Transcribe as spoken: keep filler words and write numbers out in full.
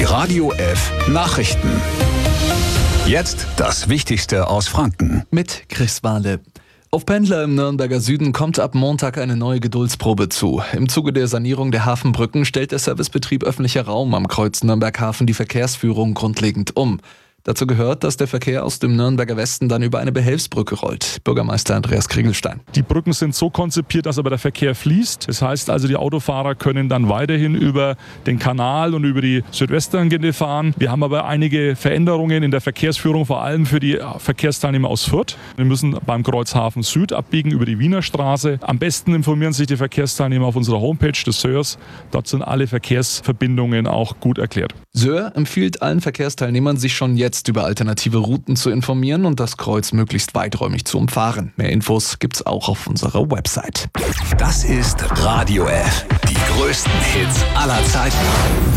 Die Radio F Nachrichten. Jetzt das Wichtigste aus Franken. Mit Chris Wahle. Auf Pendler im Nürnberger Süden kommt ab Montag eine neue Geduldsprobe zu. Im Zuge der Sanierung der Hafenbrücken stellt der Servicebetrieb Öffentlicher Raum am Kreuz Nürnberg-Hafen die Verkehrsführung grundlegend um. Dazu gehört, dass der Verkehr aus dem Nürnberger Westen dann über eine Behelfsbrücke rollt. Bürgermeister Andreas Kriegelstein. Die Brücken sind so konzipiert, dass aber der Verkehr fließt. Das heißt also, die Autofahrer können dann weiterhin über den Kanal und über die Südwestangende fahren. Wir haben aber einige Veränderungen in der Verkehrsführung, vor allem für die Verkehrsteilnehmer aus Fürth. Wir müssen beim Kreuzhafen Süd abbiegen über die Wiener Straße. Am besten informieren sich die Verkehrsteilnehmer auf unserer Homepage des S Ö Rs. Dort sind alle Verkehrsverbindungen auch gut erklärt. S Ö R empfiehlt allen Verkehrsteilnehmern, sich schon jetzt über alternative Routen zu informieren und das Kreuz möglichst weiträumig zu umfahren. Mehr Infos gibt's auch auf unserer Website. Das ist Radio F. Die größten Hits aller Zeiten.